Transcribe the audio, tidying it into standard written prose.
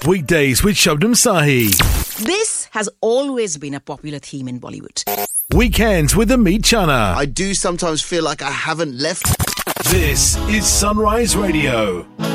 Weekdays with Shabnam Sahi. This has always been a popular theme in Bollywood. Weekends with Amit Chana. I do sometimes feel like I haven't left. This is Sunrise Radio.